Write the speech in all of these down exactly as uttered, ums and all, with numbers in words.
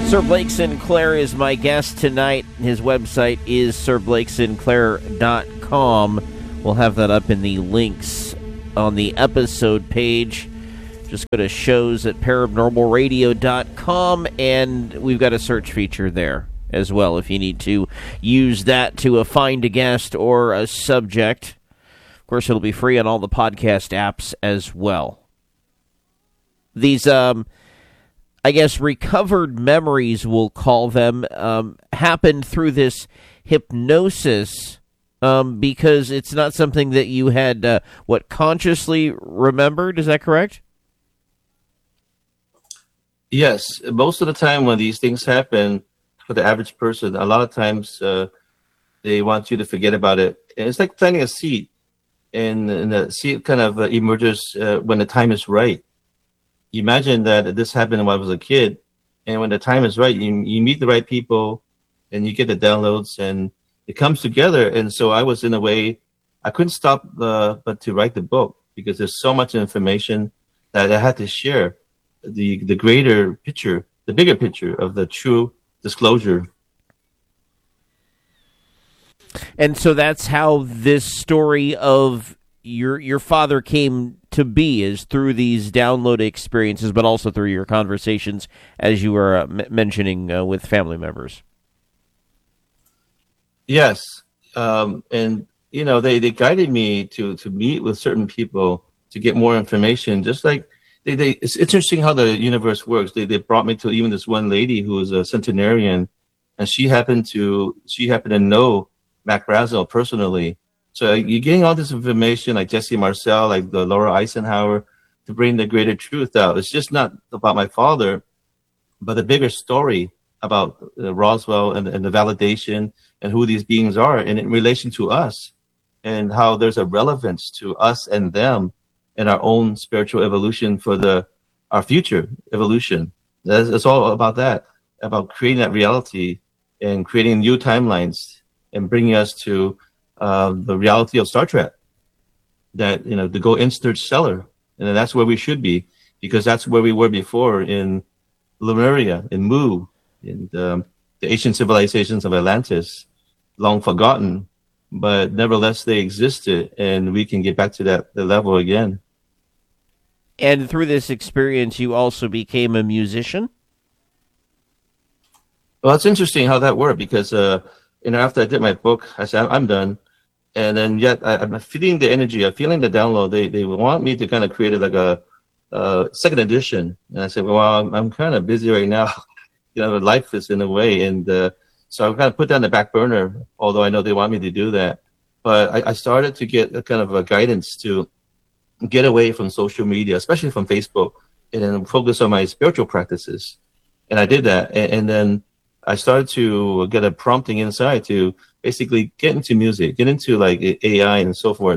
Sir Blake Sinclair is my guest tonight. His website is sir blake sinclair dot com. We'll have that up in the links on the episode page. Just go to shows at paranormal radio dot com, and we've got a search feature there as well if you need to use that to uh, find a guest or a subject. Of course, it'll be free on all the podcast apps as well. These, um, I guess, recovered memories, we'll call them, um, happened through this hypnosis um, because it's not something that you had, uh, what, consciously remembered? Is that correct? Yes. Most of the time when these things happen, for the average person, a lot of times uh, they want you to forget about it. And it's like planting a seed, and, and the seed kind of uh, emerges uh, when the time is right. Imagine that this happened when I was a kid, and when the time is right, you, you meet the right people, and you get the downloads, and it comes together. And so I was, in a way, I couldn't stop uh, but to write the book, because there's so much information that I had to share, the the greater picture, the bigger picture of the true disclosure. And so that's how this story of your your father came to be, is through these download experiences, but also through your conversations, as you were uh, m- mentioning uh, with family members. Yes. Um, and, you know, they, they guided me to, to meet with certain people to get more information. Just like they, they it's interesting how the universe works. They, they brought me to even this one lady who was a centenarian, and she happened to, she happened to know Mac Brazel personally. So you're getting all this information, like Jesse Marcel, like the Laura Eisenhower, to bring the greater truth out. It's just not about my father, but the bigger story about uh, Roswell and, and the validation and who these beings are, and in relation to us, and how there's a relevance to us and them and our own spiritual evolution for the our future evolution. That's, it's all about that, about creating that reality and creating new timelines and bringing us to uh, the reality of Star Trek. That, you know, to go interstellar, and that's where we should be, because that's where we were before in Lemuria, in Mu, in um, the ancient civilizations of Atlantis, long forgotten, but nevertheless they existed, and we can get back to that the level again. And through this experience, you also became a musician? Well, it's interesting how that worked, because uh, you know, after I did my book, I said, I'm done. And then yet I, I'm feeling the energy, I'm feeling the download. They they want me to kind of create like a, a second edition. And I said, well, I'm, I'm kind of busy right now. You know, life is in a way. And uh, so I kind of put that on the back burner, although I know they want me to do that. But I, I started to get a kind of a guidance to get away from social media, especially from Facebook, and then focus on my spiritual practices. And I did that. And, and then I started to get a prompting inside to basically get into music, get into like A I and so forth.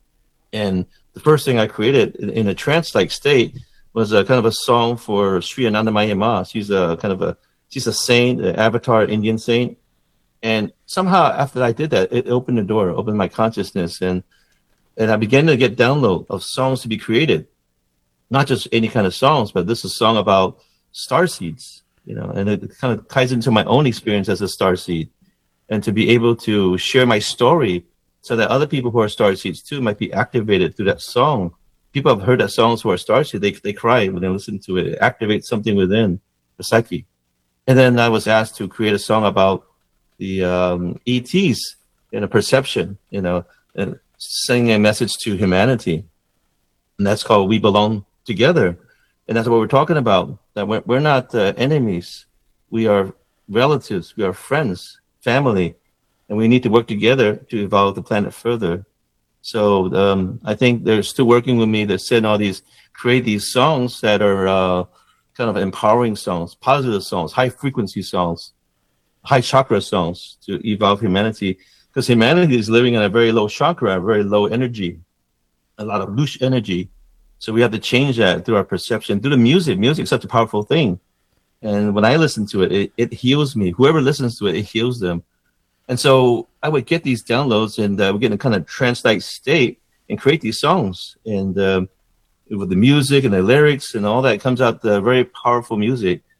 And the first thing I created in a trance-like state was a kind of a song for Sri Anandamayi Ma. She's a kind of a, she's a saint, an avatar Indian saint. And somehow after I did that, it opened the door, opened my consciousness. And, and I began to get download of songs to be created. Not just any kind of songs, but this is a song about starseeds, you know, and it kind of ties into my own experience as a starseed. And to be able to share my story so that other people who are starseeds too might be activated through that song. People have heard that songs who are starseeds, they they cry when they listen to it. It activates something within the psyche. And then I was asked to create a song about the um, E Ts and a perception, you know, and sending a message to humanity. And that's called We Belong Together. And that's what we're talking about, that we're, we're not uh, enemies. We are relatives. We are friends, family, and we need to work together to evolve the planet further. So um, I think they're still working with me to send all these, create these songs that are uh, kind of empowering songs, positive songs, high frequency songs, high chakra songs to evolve humanity. Because humanity is living in a very low chakra, very low energy, a lot of loose energy. So we have to change that through our perception, through the music. Music is such a powerful thing. And when I listen to it, it, it heals me. Whoever listens to it, it heals them. And so I would get these downloads, and uh, we get in a kind of trance-like state and create these songs. And uh, with the music and the lyrics and all that, comes out the very powerful music.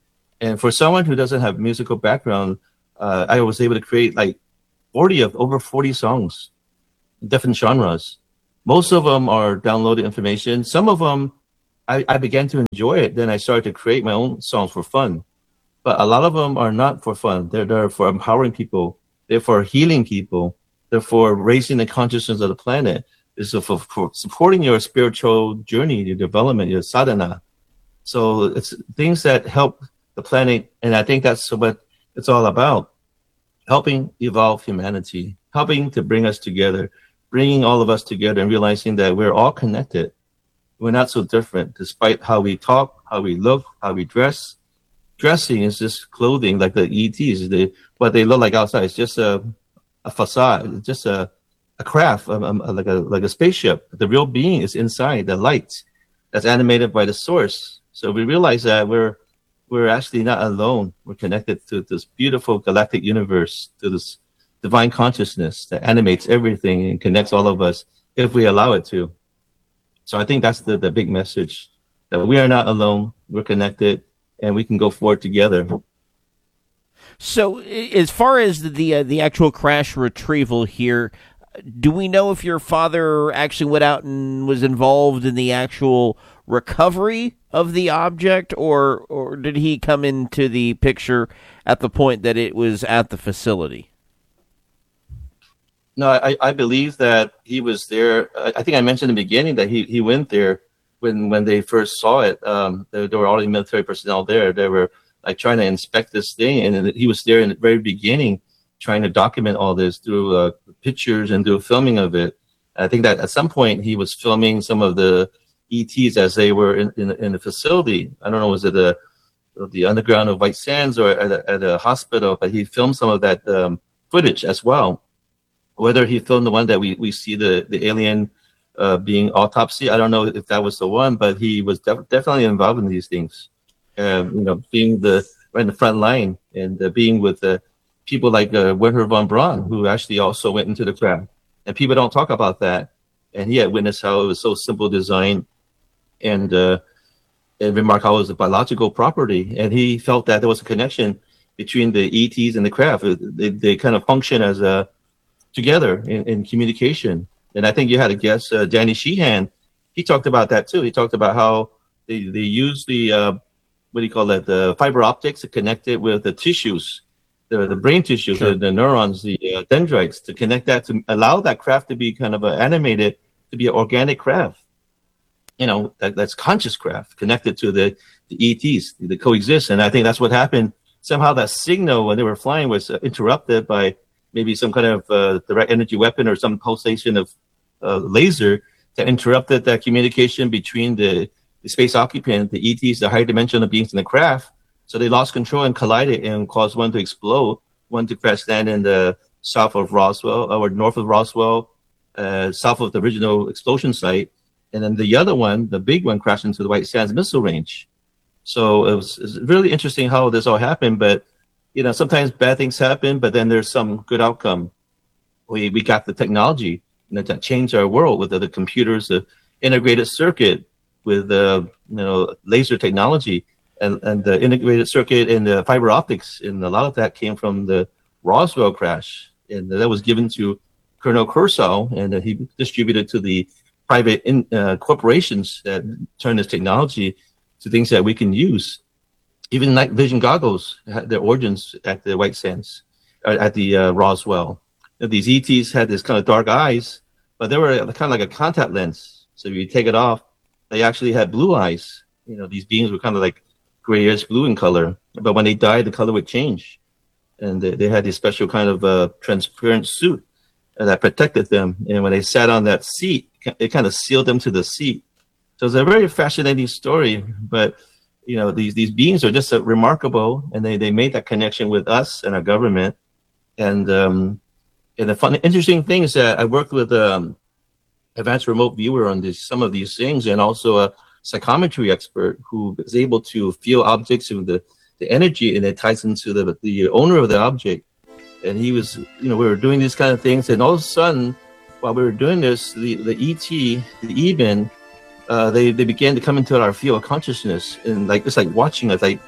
And for someone who doesn't have musical background, uh, I was able to create like forty of over forty songs, different genres. Most of them are downloaded information. Some of them, I, I began to enjoy it. Then I started to create my own songs for fun. But a lot of them are not for fun. They're there for empowering people. They're for healing people. They're for raising the consciousness of the planet. It's for, for supporting your spiritual journey, your development, your sadhana. So it's things that help the planet. And I think that's what it's all about. Helping evolve humanity, helping to bring us together, bringing all of us together and realizing that we're all connected. We're not so different, despite how we talk, how we look, how we dress. Dressing is just clothing, like the E Ts. The, what they look like outside is just a, a facade, it's just a, a craft, a, a, like a like a spaceship. The real being is inside, the light that's animated by the source. So we realize that we're we're actually not alone. We're connected to this beautiful galactic universe, to this divine consciousness that animates everything and connects all of us if we allow it to. So I think that's the, the big message, that we are not alone, we're connected, and we can go forward together. So as far as the uh, the actual crash retrieval here, do we know if your father actually went out and was involved in the actual recovery of the object, or or did he come into the picture at the point that it was at the facility? No, I, I believe that he was there. I think I mentioned in the beginning that he, he went there when, when they first saw it. Um, there, there were already military personnel there. They were like trying to inspect this thing, and he was there in the very beginning trying to document all this through uh, pictures and through filming of it. I think that at some point he was filming some of the E Ts as they were in, in, in the facility. I don't know, was it the the underground of White Sands or at a, at a hospital, but he filmed some of that um, footage as well. Whether he filmed the one that we, we see the, the alien uh, being autopsy, I don't know if that was the one, but he was def- definitely involved in these things. Um, you know, being the right in the front line and uh, being with uh, people like uh, Wernher von Braun, who actually also went into the craft. And people don't talk about that. And he had witnessed how it was so simple design and uh, and remark how it was a biological property. And he felt that there was a connection between the E Ts and the craft. They, they kind of function as a together in, in communication. And I think you had a guest, uh, Danny Sheehan. He talked about that too. He talked about how they, they use the, uh, what do you call that, the fiber optics to connect it with the tissues, the, the brain tissues, sure. the, the neurons, the uh, dendrites, to connect that, to allow that craft to be kind of uh, animated, to be an organic craft. You know, that, that's conscious craft connected to the, the E Ts, the coexist. And I think that's what happened. Somehow that signal when they were flying was uh, interrupted by maybe some kind of uh, direct energy weapon or some pulsation of uh, laser that interrupted that communication between the, the space occupant, the E Ts, the higher dimensional beings in the craft. So they lost control and collided and caused one to explode, one to crash land in the south of Roswell or north of Roswell, uh, south of the original explosion site. And then the other one, the big one, crashed into the White Sands missile range. So it was, it was really interesting how this all happened, but you know, sometimes bad things happen, but then there's some good outcome. We we got the technology you know, that changed our world with the, the computers, the integrated circuit with the you know laser technology and, and the integrated circuit and the fiber optics. And a lot of that came from the Roswell crash. And that was given to Colonel Kursau, and he distributed to the private in, uh, corporations that turn this technology to things that we can use. Even night vision goggles had their origins at the White Sands, uh, at the uh, Roswell. You know, these E Ts had this kind of dark eyes, but they were kind of like a contact lens. So if you take it off, they actually had blue eyes. You know, these beings were kind of like grayish blue in color. But when they died, the color would change. And they, they had this special kind of uh, transparent suit uh, that protected them. And when they sat on that seat, it kind of sealed them to the seat. So it's a very fascinating story, but you know, these, these beings are just uh, remarkable, and they, they made that connection with us and our government. And, um, and the fun, interesting thing is that I worked with, um, advanced remote viewer on this, some of these things, and also a psychometry expert who is able to feel objects with the, the energy, and it ties into the, the owner of the object. And he was, you know, we were doing these kind of things, and all of a sudden, while we were doing this, the, the E T, the E-bin, Uh, they, they began to come into our field of consciousness, and like it's like watching us, like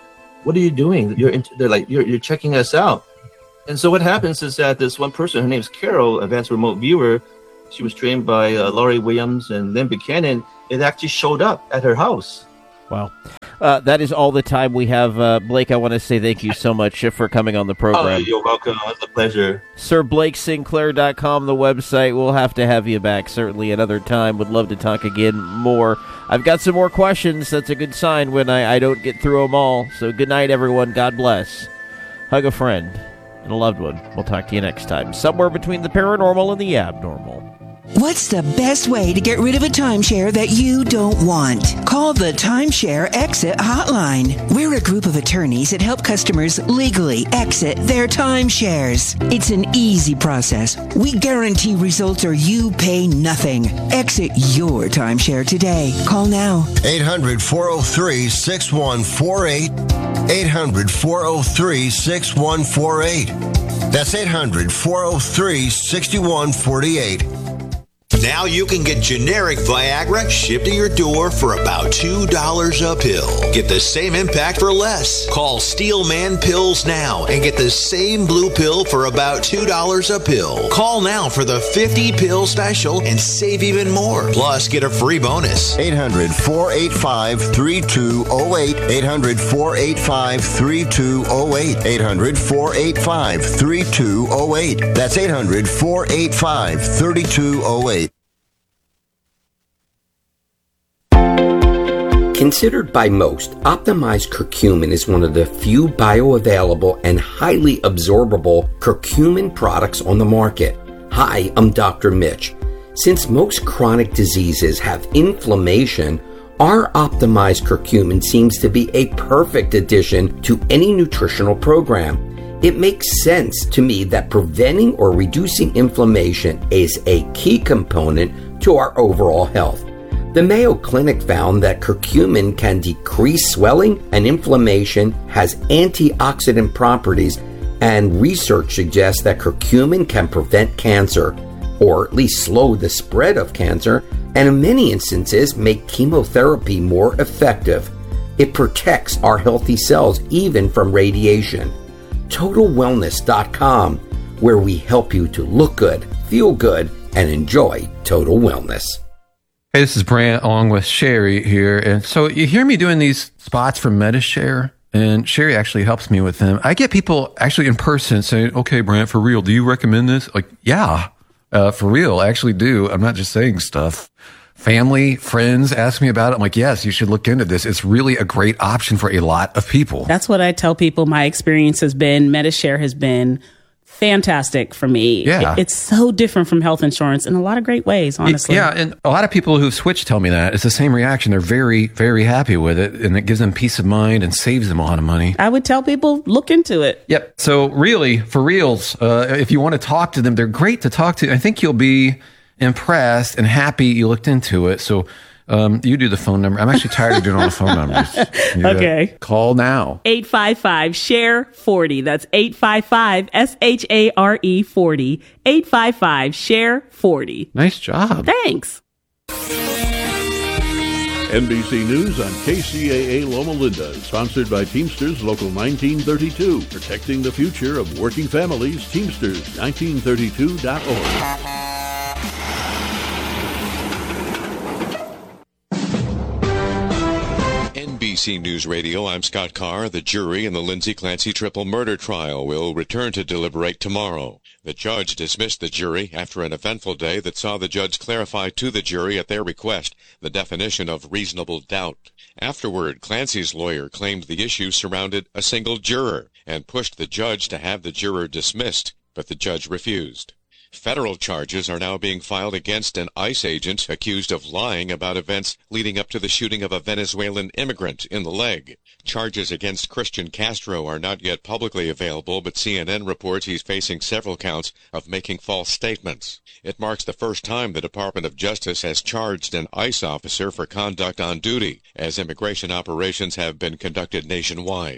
what are you doing? You're into, they're like, you're, you're checking us out. And so what happens is that this one person, her name's Carol, advanced remote viewer, she was trained by uh, Laurie Williams and Lynn Buchanan. It actually showed up at her house. Wow. Uh, that is all the time we have. Uh, Blake, I want to say thank you so much for coming on the program. Oh, you're welcome. It's a pleasure. Sir Blake Sinclair dot com, the website. We'll have to have you back certainly another time. Would love to talk again more. I've got some more questions. That's a good sign when I, I don't get through them all. So good night, everyone. God bless. Hug a friend and a loved one. We'll talk to you next time. Somewhere between the paranormal and the abnormal. What's the best way to get rid of a timeshare that you don't want? Call the Timeshare Exit Hotline. We're a group of attorneys that help customers legally exit their timeshares. It's an easy process. We guarantee results or you pay nothing. Exit your timeshare today. Call now. eight hundred, four oh three, six one four eight. eight hundred, four oh three, six one four eight. That's eight hundred, four oh three, six one four eight. Now you can get generic Viagra shipped to your door for about two dollars a pill. Get the same impact for less. Call Steelman Pills now and get the same blue pill for about two dollars a pill. Call now for the fifty pill special and save even more. Plus, get a free bonus. eight hundred, four eight five, three two oh eight. eight hundred, four eight five, three two oh eight. eight hundred, four eight five, three two oh eight. That's eight hundred, four eight five, three two oh eight. Considered by most, optimized curcumin is one of the few bioavailable and highly absorbable curcumin products on the market. Hi, I'm Doctor Mitch. Since most chronic diseases have inflammation, our optimized curcumin seems to be a perfect addition to any nutritional program. It makes sense to me that preventing or reducing inflammation is a key component to our overall health. The Mayo Clinic found that curcumin can decrease swelling and inflammation, has antioxidant properties, and research suggests that curcumin can prevent cancer, or at least slow the spread of cancer, and in many instances make chemotherapy more effective. It protects our healthy cells even from radiation. Total Wellness dot com, where we help you to look good, feel good, and enjoy total wellness. Hey, this is Brant along with Sherry here. And so you hear me doing these spots for MediShare, and Sherry actually helps me with them. I get people actually in person saying, okay, Brant, for real, do you recommend this? Like, yeah, uh, for real, I actually do. I'm not just saying stuff. Family, friends ask me about it. I'm like, yes, you should look into this. It's really a great option for a lot of people. That's what I tell people my experience has been. MediShare has been fantastic for me. Yeah. It, it's so different from health insurance in a lot of great ways, honestly. Yeah, and a lot of people who've switched tell me that. It's the same reaction. They're very, very happy with it, and it gives them peace of mind and saves them a lot of money. I would tell people, look into it. Yep. So really, for reals, uh, if you want to talk to them, they're great to talk to. I think you'll be impressed and happy you looked into it. So um, you do the phone number. I'm actually tired of doing all the phone numbers. You okay. gotta call now. eight five five, S H A R E, forty. That's eight five five, S H A R E, forty. eight five five, S H A R E, forty. Nice job. Thanks. N B C News on K C A A Loma Linda, sponsored by Teamsters Local nineteen thirty-two, protecting the future of working families. Teamsters nineteen thirty-two dot org. N B C News Radio, I'm Scott Carr. The jury in the Lindsay Clancy triple murder trial will return to deliberate tomorrow. The judge dismissed the jury after an eventful day that saw the judge clarify to the jury at their request the definition of reasonable doubt. Afterward, Clancy's lawyer claimed the issue surrounded a single juror and pushed the judge to have the juror dismissed, but the judge refused. Federal charges are now being filed against an ICE agent accused of lying about events leading up to the shooting of a Venezuelan immigrant in the leg. Charges against Christian Castro are not yet publicly available, but C N N reports he's facing several counts of making false statements. It marks the first time the Department of Justice has charged an ICE officer for conduct on duty, as immigration operations have been conducted nationwide.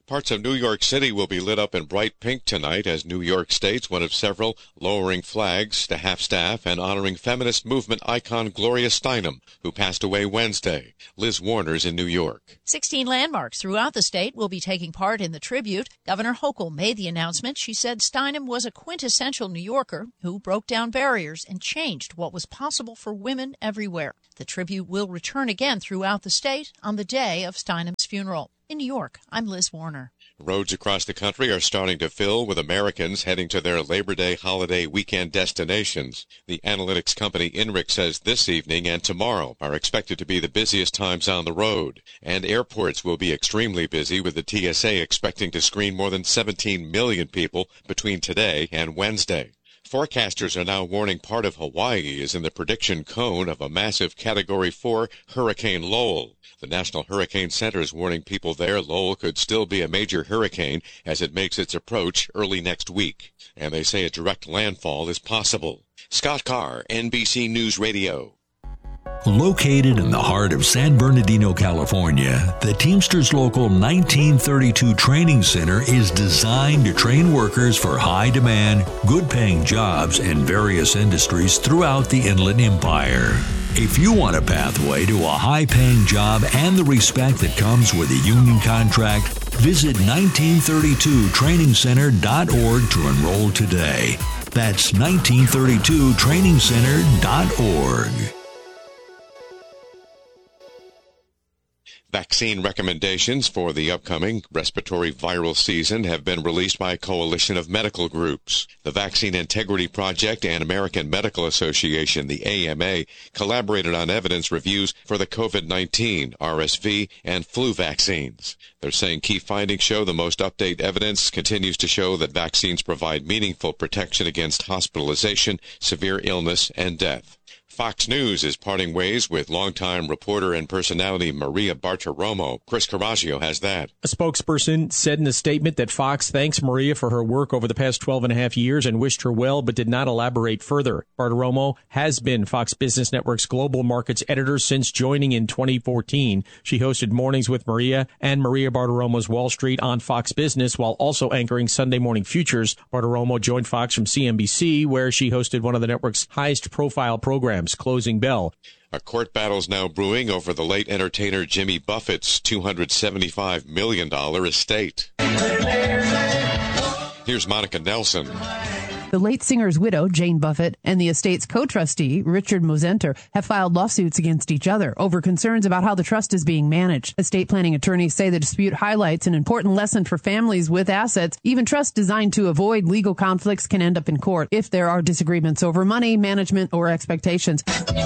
Parts of New York City will be lit up in bright pink tonight as New York State's one of several lowering flags to half-staff and honoring feminist movement icon Gloria Steinem, who passed away Wednesday. Liz Warner's in New York. Sixteen landmarks throughout the state will be taking part in the tribute. Governor Hochul made the announcement. She said Steinem was a quintessential New Yorker who broke down barriers and changed what was possible for women everywhere. The tribute will return again throughout the state on the day of Steinem's funeral. In New York, I'm Liz Warner. Roads across the country are starting to fill with Americans heading to their Labor Day holiday weekend destinations. The analytics company INRIX says this evening and tomorrow are expected to be the busiest times on the road. And airports will be extremely busy, with the T S A expecting to screen more than seventeen million people between today and Wednesday. Forecasters are now warning part of Hawaii is in the prediction cone of a massive Category four Hurricane Lowell. The National Hurricane Center is warning people there Lowell could still be a major hurricane as it makes its approach early next week. And they say a direct landfall is possible. Scott Carr, N B C News Radio. Located in the heart of San Bernardino, California, the Teamsters Local nineteen thirty-two Training Center is designed to train workers for high-demand, good-paying jobs in various industries throughout the Inland Empire. If you want a pathway to a high-paying job and the respect that comes with a union contract, visit nineteen thirty-two training center dot org to enroll today. That's nineteen thirty-two training center dot org. Vaccine recommendations for the upcoming respiratory viral season have been released by a coalition of medical groups. The Vaccine Integrity Project and American Medical Association, the A M A, collaborated on evidence reviews for the COVID nineteen, R S V, and flu vaccines. They're saying key findings show the most up-to-date evidence continues to show that vaccines provide meaningful protection against hospitalization, severe illness, and death. Fox News is parting ways with longtime reporter and personality Maria Bartiromo. Chris Carragio has that. A spokesperson said in a statement that Fox thanks Maria for her work over the past twelve and a half years and wished her well, but did not elaborate further. Bartiromo has been Fox Business Network's global markets editor since joining in twenty fourteen. She hosted Mornings with Maria and Maria Bartiromo's Wall Street on Fox Business, while also anchoring Sunday Morning Futures. Bartiromo joined Fox from C N B C, where she hosted one of the network's highest-profile programs, Closing Bell. A court battle's now brewing over the late entertainer Jimmy Buffett's two hundred seventy-five million dollars estate. Here's Monica Nelson. The late singer's widow, Jane Buffett, and the estate's co-trustee, Richard Mosenter, have filed lawsuits against each other over concerns about how the trust is being managed. Estate planning attorneys say the dispute highlights an important lesson for families with assets. Even trusts designed to avoid legal conflicts can end up in court if there are disagreements over money, management, or expectations.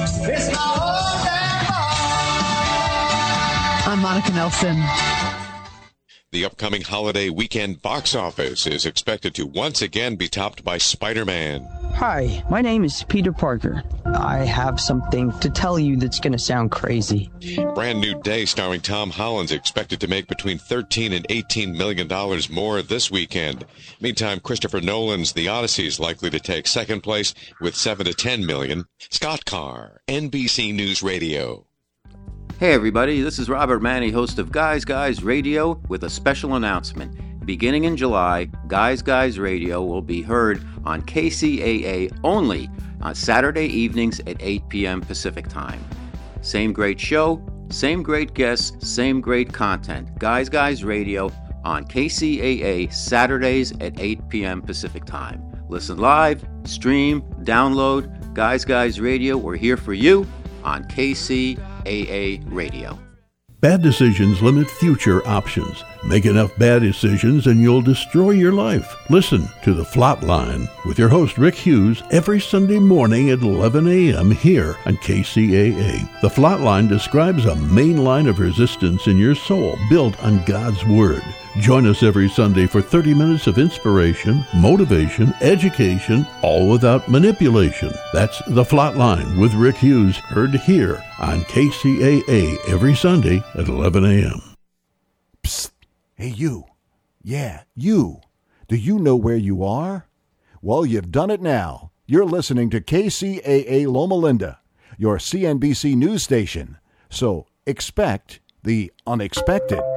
I'm Monica Nelson. The upcoming holiday weekend box office is expected to once again be topped by Spider-Man. Hi, my name is Peter Parker. I have something to tell you that's going to sound crazy. Brand New Day starring Tom Holland's expected to make between thirteen and eighteen million dollars more this weekend. Meantime, Christopher Nolan's The Odyssey is likely to take second place with seven to ten million. Scott Carr, N B C News Radio. Hey everybody, this is Robert Manny, host of Guys Guys Radio, with a special announcement. Beginning in July, Guys Guys Radio will be heard on K C A A only on Saturday evenings at eight p.m. Pacific Time. Same great show, same great guests, same great content. Guys Guys Radio on K C A A Saturdays at eight p.m. Pacific Time. Listen live, stream, download. Guys Guys Radio, we're here for you on K C A A Radio. Bad decisions limit future options. Make enough bad decisions and you'll destroy your life. Listen to The Flatline with your host Rick Hughes every Sunday morning at eleven a.m. here on K C A A. The Flatline describes a main line of resistance in your soul built on God's Word. Join us every Sunday for thirty minutes of inspiration, motivation, education, all without manipulation. That's The Flatline with Rick Hughes, heard here on K C A A every Sunday at eleven a.m. Psst. Hey, you. Yeah, you. Do you know where you are? Well, you've done it now. You're listening to K C A A Loma Linda, your C N B C news station. So expect the unexpected.